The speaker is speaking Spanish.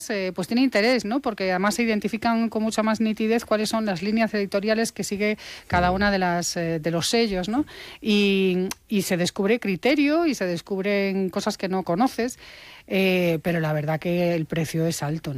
pues tiene interés, ¿no? Porque además se identifican con mucha más nitidez cuáles son las líneas editoriales que sigue cada una de los sellos, ¿no? Y se descubre criterio y se descubren cosas que no conoces, pero la verdad que el precio es alto, ¿no?